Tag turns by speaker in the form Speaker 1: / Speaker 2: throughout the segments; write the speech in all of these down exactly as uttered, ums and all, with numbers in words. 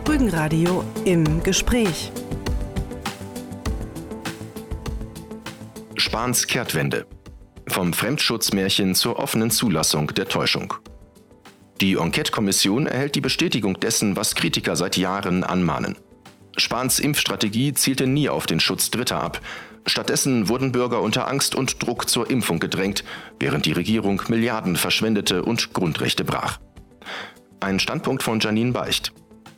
Speaker 1: Rügenradio im Gespräch.
Speaker 2: Spahns Kehrtwende. Vom Fremdschutzmärchen zur offenen Zulassung der Täuschung. Die Enquete-Kommission erhält die Bestätigung dessen, was Kritiker seit Jahren anmahnen. Spahns Impfstrategie zielte nie auf den Schutz Dritter ab. Stattdessen wurden Bürger unter Angst und Druck zur Impfung gedrängt, während die Regierung Milliarden verschwendete und Grundrechte brach. Ein Standpunkt von Janine Beicht.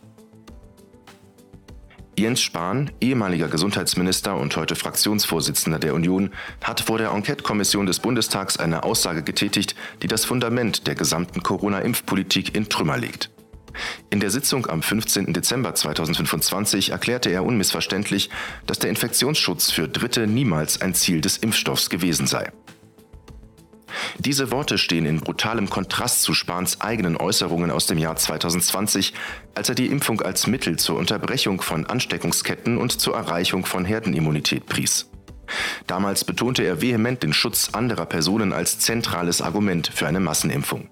Speaker 2: Jens Spahn, ehemaliger Gesundheitsminister und heute Fraktionsvorsitzender der Union, hat vor der Enquete-Kommission des Bundestags eine Aussage getätigt, die das Fundament der gesamten Corona-Impfpolitik in Trümmer legt. In der Sitzung am fünfzehnten Dezember zweitausendfünfundzwanzig erklärte er unmissverständlich, dass der Infektionsschutz für Dritte niemals ein Ziel des Impfstoffs gewesen sei. Diese Worte stehen in brutalem Kontrast zu Spahns eigenen Äußerungen aus dem Jahr zweitausendzwanzig, als er die Impfung als Mittel zur Unterbrechung von Ansteckungsketten und zur Erreichung von Herdenimmunität pries. Damals betonte er vehement den Schutz anderer Personen als zentrales Argument für eine Massenimpfung.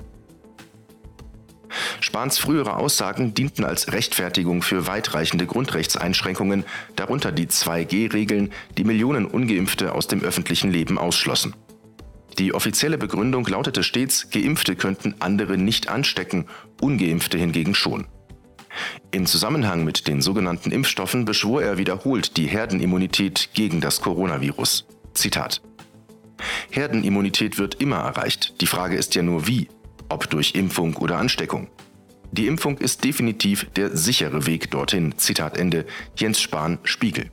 Speaker 2: Spahns frühere Aussagen dienten als Rechtfertigung für weitreichende Grundrechtseinschränkungen, darunter die zwei G Regeln, die Millionen Ungeimpfte aus dem öffentlichen Leben ausschlossen. Die offizielle Begründung lautete stets, Geimpfte könnten andere nicht anstecken, Ungeimpfte hingegen schon. Im Zusammenhang mit den sogenannten Impfstoffen beschwor er wiederholt die Herdenimmunität gegen das Coronavirus. Zitat: Herdenimmunität wird immer erreicht, die Frage ist ja nur wie, ob durch Impfung oder Ansteckung. Die Impfung ist definitiv der sichere Weg dorthin. Zitat Ende. Jens Spahn, Spiegel.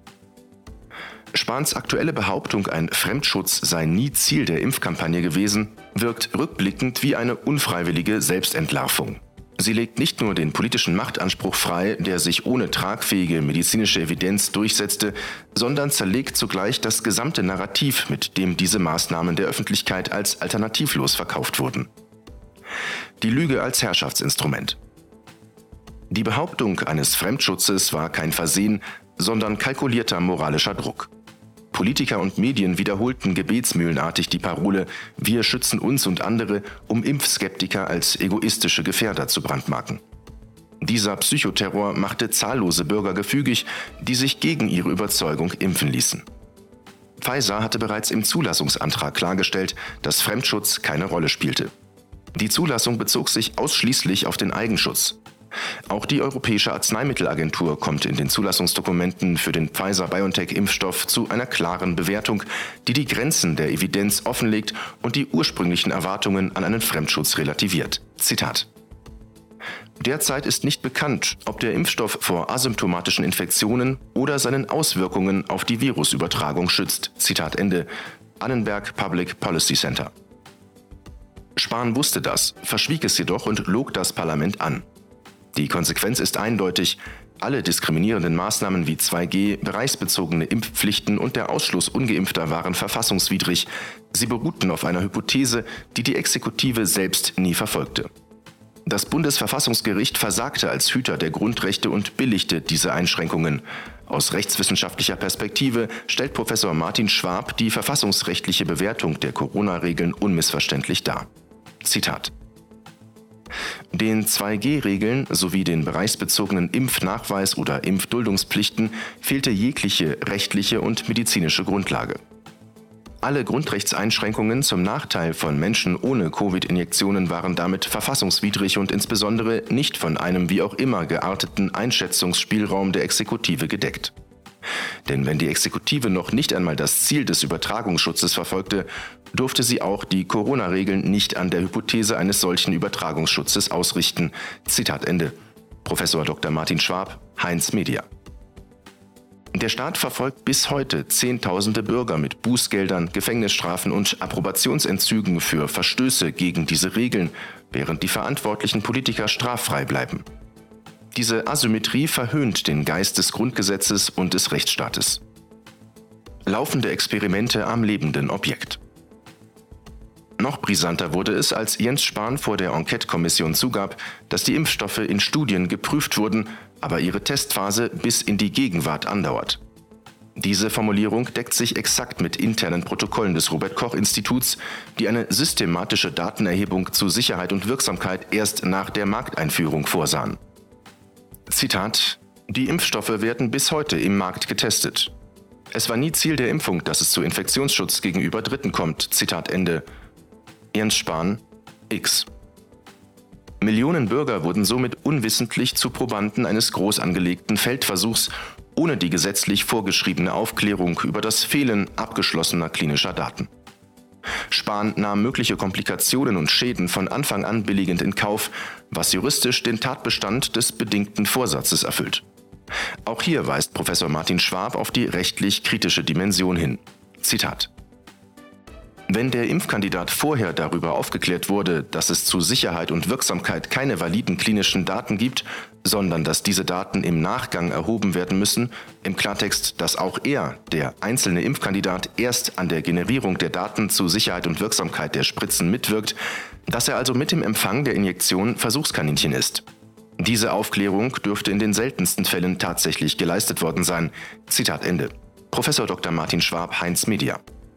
Speaker 2: Spahns aktuelle Behauptung, ein Fremdschutz sei nie Ziel der Impfkampagne gewesen, wirkt rückblickend wie eine unfreiwillige Selbstentlarvung. Sie legt nicht nur den politischen Machtanspruch frei, der sich ohne tragfähige medizinische Evidenz durchsetzte, sondern zerlegt zugleich das gesamte Narrativ, mit dem diese Maßnahmen der Öffentlichkeit als alternativlos verkauft wurden. Die Lüge als Herrschaftsinstrument. Die Behauptung eines Fremdschutzes war kein Versehen, sondern kalkulierter moralischer Druck. Politiker und Medien wiederholten gebetsmühlenartig die Parole „Wir schützen uns und andere“, um Impfskeptiker als egoistische Gefährder zu brandmarken. Dieser Psychoterror machte zahllose Bürger gefügig, die sich gegen ihre Überzeugung impfen ließen. Pfizer hatte bereits im Zulassungsantrag klargestellt, dass Fremdschutz keine Rolle spielte. Die Zulassung bezog sich ausschließlich auf den Eigenschutz. Auch die Europäische Arzneimittelagentur kommt in den Zulassungsdokumenten für den Pfizer-BioNTech-Impfstoff zu einer klaren Bewertung, die die Grenzen der Evidenz offenlegt und die ursprünglichen Erwartungen an einen Fremdschutz relativiert. Zitat: Derzeit ist nicht bekannt, ob der Impfstoff vor asymptomatischen Infektionen oder seinen Auswirkungen auf die Virusübertragung schützt. Zitat Ende. Annenberg Public Policy Center. Spahn wusste das, verschwieg es jedoch und log das Parlament an. Die Konsequenz ist eindeutig: Alle diskriminierenden Maßnahmen wie zwei G, bereichsbezogene Impfpflichten und der Ausschluss Ungeimpfter waren verfassungswidrig. Sie beruhten auf einer Hypothese, die die Exekutive selbst nie verfolgte. Das Bundesverfassungsgericht versagte als Hüter der Grundrechte und billigte diese Einschränkungen. Aus rechtswissenschaftlicher Perspektive stellt Professor Martin Schwab die verfassungsrechtliche Bewertung der Corona-Regeln unmissverständlich dar. Zitat: Den zwei G Regeln sowie den bereichsbezogenen Impfnachweis oder Impfduldungspflichten fehlte jegliche rechtliche und medizinische Grundlage. Alle Grundrechtseinschränkungen zum Nachteil von Menschen ohne Covid-Injektionen waren damit verfassungswidrig und insbesondere nicht von einem wie auch immer gearteten Einschätzungsspielraum der Exekutive gedeckt. Denn wenn die Exekutive noch nicht einmal das Ziel des Übertragungsschutzes verfolgte, durfte sie auch die Corona-Regeln nicht an der Hypothese eines solchen Übertragungsschutzes ausrichten. Zitat Ende. Professor Doktor Martin Schwab, Heinz Media. Der Staat verfolgt bis heute Zehntausende Bürger mit Bußgeldern, Gefängnisstrafen und Approbationsentzügen für Verstöße gegen diese Regeln, während die verantwortlichen Politiker straffrei bleiben. Diese Asymmetrie verhöhnt den Geist des Grundgesetzes und des Rechtsstaates. Laufende Experimente am lebenden Objekt. Noch brisanter wurde es, als Jens Spahn vor der Enquete-Kommission zugab, dass die Impfstoffe in Studien geprüft wurden, aber ihre Testphase bis in die Gegenwart andauert. Diese Formulierung deckt sich exakt mit internen Protokollen des Robert-Koch-Instituts, die eine systematische Datenerhebung zu Sicherheit und Wirksamkeit erst nach der Markteinführung vorsahen. Zitat: Die Impfstoffe werden bis heute im Markt getestet. Es war nie Ziel der Impfung, dass es zu Infektionsschutz gegenüber Dritten kommt. Zitat Ende. Jens Spahn, X. Millionen Bürger wurden somit unwissentlich zu Probanden eines groß angelegten Feldversuchs, ohne die gesetzlich vorgeschriebene Aufklärung über das Fehlen abgeschlossener klinischer Daten. Spahn nahm mögliche Komplikationen und Schäden von Anfang an billigend in Kauf, was juristisch den Tatbestand des bedingten Vorsatzes erfüllt. Auch hier weist Professor Martin Schwab auf die rechtlich kritische Dimension hin. Zitat: Wenn der Impfkandidat vorher darüber aufgeklärt wurde, dass es zu Sicherheit und Wirksamkeit keine validen klinischen Daten gibt, sondern dass diese Daten im Nachgang erhoben werden müssen, im Klartext, dass auch er, der einzelne Impfkandidat, erst an der Generierung der Daten zu Sicherheit und Wirksamkeit der Spritzen mitwirkt, dass er also mit dem Empfang der Injektion Versuchskaninchen ist. Diese Aufklärung dürfte in den seltensten Fällen tatsächlich geleistet worden sein. Zitat Ende. Professor Doktor Martin Schwab, Heinz Media.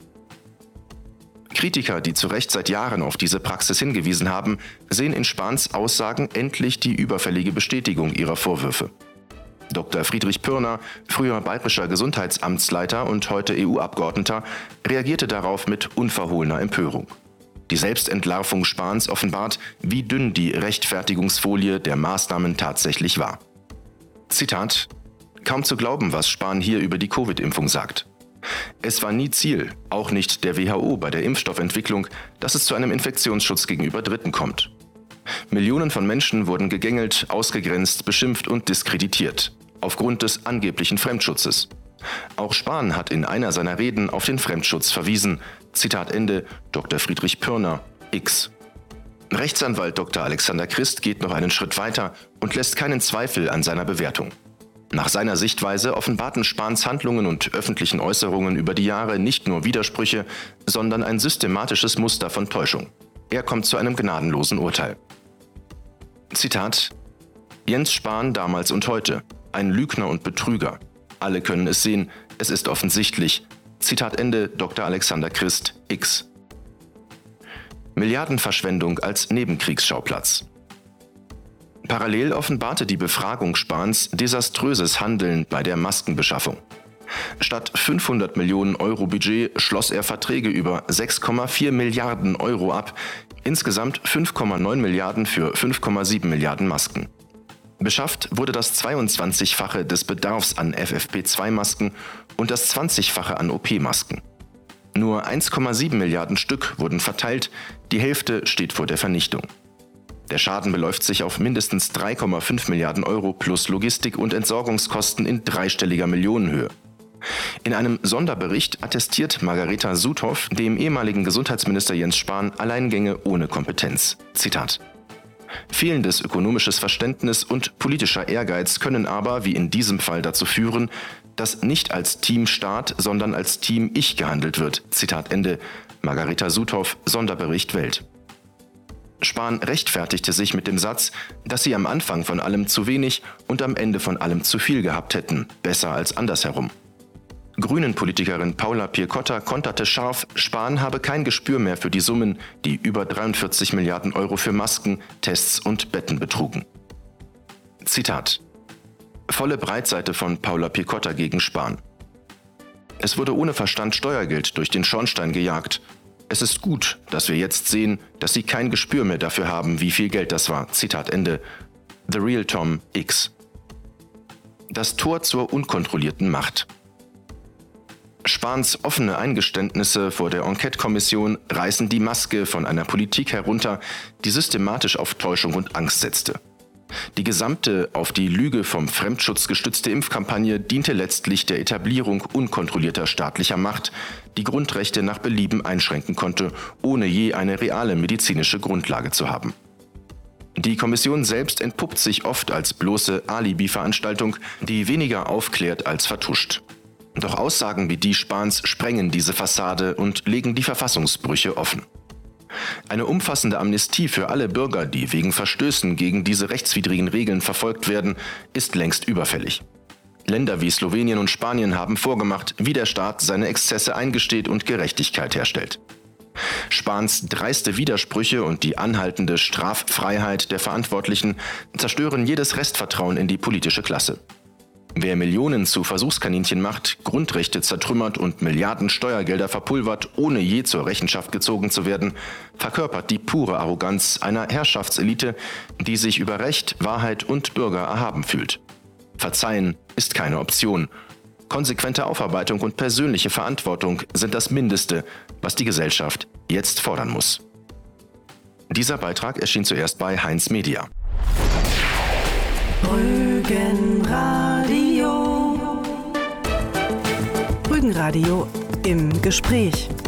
Speaker 2: Kritiker, die zu Recht seit Jahren auf diese Praxis hingewiesen haben, sehen in Spahns Aussagen endlich die überfällige Bestätigung ihrer Vorwürfe. Doktor Friedrich Pürner, früher bayerischer Gesundheitsamtsleiter und heute E U-Abgeordneter, reagierte darauf mit unverhohlener Empörung. Die Selbstentlarvung Spahns offenbart, wie dünn die Rechtfertigungsfolie der Maßnahmen tatsächlich war. Zitat: Kaum zu glauben, was Spahn hier über die Covid-Impfung sagt. Es war nie Ziel, auch nicht der W H O bei der Impfstoffentwicklung, dass es zu einem Infektionsschutz gegenüber Dritten kommt. Millionen von Menschen wurden gegängelt, ausgegrenzt, beschimpft und diskreditiert, aufgrund des angeblichen Fremdschutzes. Auch Spahn hat in einer seiner Reden auf den Fremdschutz verwiesen. Zitat Ende, Doktor Friedrich Pürner, X. Rechtsanwalt Doktor Alexander Christ geht noch einen Schritt weiter und lässt keinen Zweifel an seiner Bewertung. Nach seiner Sichtweise offenbarten Spahns Handlungen und öffentlichen Äußerungen über die Jahre nicht nur Widersprüche, sondern ein systematisches Muster von Täuschung. Er kommt zu einem gnadenlosen Urteil. Zitat: Jens Spahn damals und heute, ein Lügner und Betrüger. Alle können es sehen, es ist offensichtlich. Zitat Ende, Doktor Alexander Christ, X. Milliardenverschwendung als Nebenkriegsschauplatz. Parallel offenbarte die Befragung Spahns desaströses Handeln bei der Maskenbeschaffung. Statt fünfhundert Millionen Euro Budget schloss er Verträge über sechs Komma vier Milliarden Euro ab, insgesamt fünf Komma neun Milliarden für fünf Komma sieben Milliarden Masken. Beschafft wurde das zweiundzwanzigfache des Bedarfs an F F P zwei Masken und das zwanzigfache an O P-Masken. Nur eins Komma sieben Milliarden Stück wurden verteilt, die Hälfte steht vor der Vernichtung. Der Schaden beläuft sich auf mindestens drei Komma fünf Milliarden Euro plus Logistik- und Entsorgungskosten in dreistelliger Millionenhöhe. In einem Sonderbericht attestiert Margareta Suthoff dem ehemaligen Gesundheitsminister Jens Spahn Alleingänge ohne Kompetenz. Zitat: Fehlendes ökonomisches Verständnis und politischer Ehrgeiz können aber, wie in diesem Fall, dazu führen, dass nicht als Team Staat, sondern als Team Ich gehandelt wird. Zitat Ende. Margareta Suthoff, Sonderbericht Welt. Spahn rechtfertigte sich mit dem Satz, dass sie am Anfang von allem zu wenig und am Ende von allem zu viel gehabt hätten, besser als andersherum. Grünen-Politikerin Paula Pier-Kotta konterte scharf, Spahn habe kein Gespür mehr für die Summen, die über dreiundvierzig Milliarden Euro für Masken, Tests und Betten betrugen. Zitat: Volle Breitseite von Paula Pier-Kotta gegen Spahn. Es wurde ohne Verstand Steuergeld durch den Schornstein gejagt. Es ist gut, dass wir jetzt sehen, dass sie kein Gespür mehr dafür haben, wie viel Geld das war. Zitat Ende. The Real Tom X. Das Tor zur unkontrollierten Macht. Spahns offene Eingeständnisse vor der Enquete-Kommission reißen die Maske von einer Politik herunter, die systematisch auf Täuschung und Angst setzte. Die gesamte auf die Lüge vom Fremdschutz gestützte Impfkampagne diente letztlich der Etablierung unkontrollierter staatlicher Macht, die Grundrechte nach Belieben einschränken konnte, ohne je eine reale medizinische Grundlage zu haben. Die Kommission selbst entpuppt sich oft als bloße Alibi-Veranstaltung, die weniger aufklärt als vertuscht. Doch Aussagen wie die Spahns sprengen diese Fassade und legen die Verfassungsbrüche offen. Eine umfassende Amnestie für alle Bürger, die wegen Verstößen gegen diese rechtswidrigen Regeln verfolgt werden, ist längst überfällig. Länder wie Slowenien und Spanien haben vorgemacht, wie der Staat seine Exzesse eingesteht und Gerechtigkeit herstellt. Spahns dreiste Widersprüche und die anhaltende Straffreiheit der Verantwortlichen zerstören jedes Restvertrauen in die politische Klasse. Wer Millionen zu Versuchskaninchen macht, Grundrechte zertrümmert und Milliarden Steuergelder verpulvert, ohne je zur Rechenschaft gezogen zu werden, verkörpert die pure Arroganz einer Herrschaftselite, die sich über Recht, Wahrheit und Bürger erhaben fühlt. Verzeihen ist keine Option. Konsequente Aufarbeitung und persönliche Verantwortung sind das Mindeste, was die Gesellschaft jetzt fordern muss. Dieser Beitrag erschien zuerst bei Heinz Media.
Speaker 1: Rügenradio. Rügenradio im Gespräch.